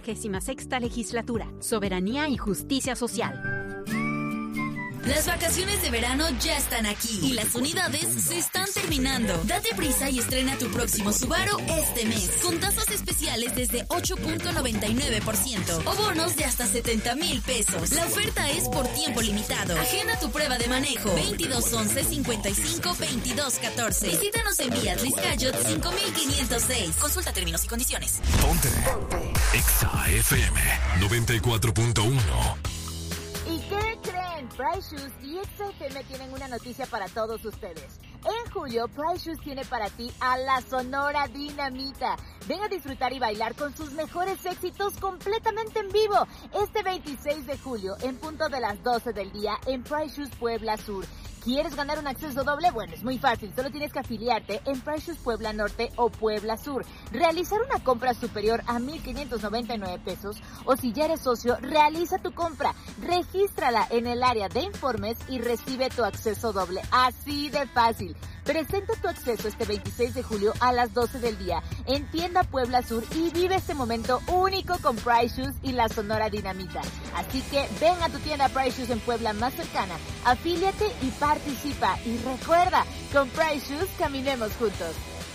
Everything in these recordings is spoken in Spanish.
36ª Legislatura. Soberanía y justicia social. Las vacaciones de verano ya están aquí y las unidades se están terminando. Date prisa y estrena tu próximo Subaru este mes con tasas especiales desde 8.99% o bonos de hasta 70,000 pesos. La oferta es por tiempo limitado. Agenda tu prueba de manejo 2211-55-2214. Visítanos en Vías Luis Cayot 5506. Consulta términos y condiciones. Ponte Exa FM 94.1. ¿Y qué creen? Price Shoes y XFM tienen una noticia para todos ustedes. En julio, Price Shoes tiene para ti a la Sonora Dinamita. Ven a disfrutar y bailar con sus mejores éxitos completamente en vivo. Este 26 de julio, en punto de las 12 del día, en Price Shoes Puebla Sur. ¿Quieres ganar un acceso doble? Bueno, es muy fácil. Solo tienes que afiliarte en Price Shoes Puebla Norte o Puebla Sur. Realizar una compra superior a 1,599 pesos o si ya eres socio, realiza tu compra. Regístrala en el área de informes y recibe tu acceso doble. Así de fácil. Presenta tu acceso este 26 de julio a las 12 del día en Tienda Puebla Sur y vive este momento único con Price Shoes y la Sonora Dinamita. Así que ven a tu tienda Price Shoes en Puebla más cercana, afíliate y participa. Y recuerda, con Price Shoes caminemos juntos.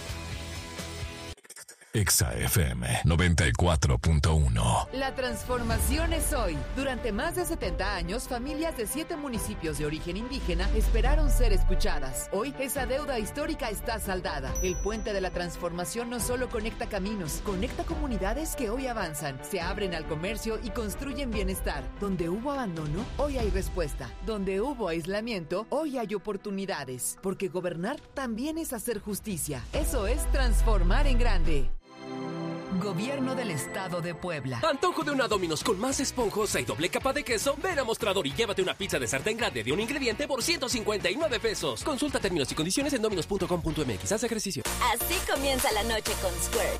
Exa FM 94.1. La transformación es hoy. Durante más de 70 años, familias de 7 municipios de origen indígena esperaron ser escuchadas. Hoy, esa deuda histórica está saldada. El puente de la transformación no solo conecta caminos, conecta comunidades que hoy avanzan, se abren al comercio y construyen bienestar. Donde hubo abandono, hoy hay respuesta. Donde hubo aislamiento, hoy hay oportunidades. Porque gobernar también es hacer justicia. Eso es transformar en grande. Gobierno del Estado de Puebla. Antojo de una Domino's con más esponjosa y doble capa de queso. Ven a Mostrador y llévate una pizza de sartén grande de un ingrediente por 159 pesos. Consulta términos y condiciones en dominos.com.mx. Haz ejercicio. Así comienza la noche con Squirt.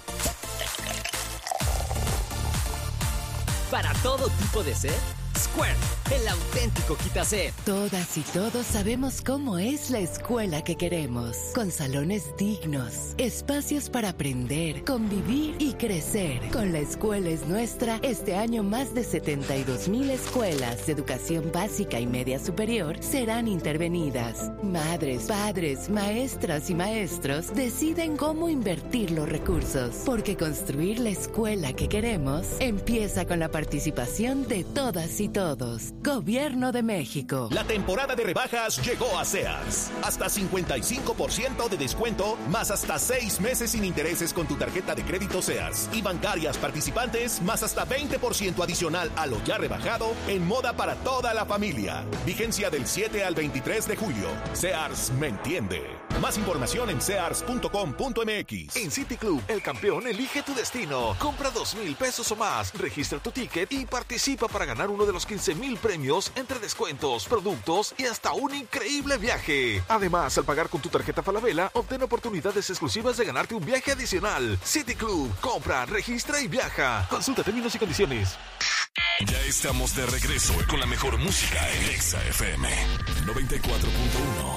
Para todo tipo de sed, Squirt, el auténtico quitased. Todas y todos sabemos cómo es la escuela que queremos, con salones dignos, espacios para aprender, convivir y crecer. Con La Escuela es Nuestra, este año más de 72,000 escuelas de educación básica y media superior serán intervenidas. Madres, padres, maestras y maestros deciden cómo invertir los recursos, porque construir la escuela que queremos empieza con la participación de todas y todos. Gobierno de México. La temporada de rebajas llegó a Sears. Hasta 55% de descuento, más hasta 6 meses sin intereses con tu tarjeta de crédito Sears. Y bancarias participantes, más hasta 20% adicional a lo ya rebajado en moda para toda la familia. Vigencia del 7 al 23 de julio. Sears me entiende. Más información en sears.com.mx. En City Club, el campeón elige tu destino. Compra 2,000 pesos o más, registra tu ticket y participa para ganar uno de los 15,000 premios entre descuentos, productos y hasta un increíble viaje. Además, al pagar con tu tarjeta Falabella, obtén oportunidades exclusivas de ganarte un viaje adicional. City Club, compra, registra y viaja. Consulta términos y condiciones. Ya estamos de regreso con la mejor música en Exa FM 94.1.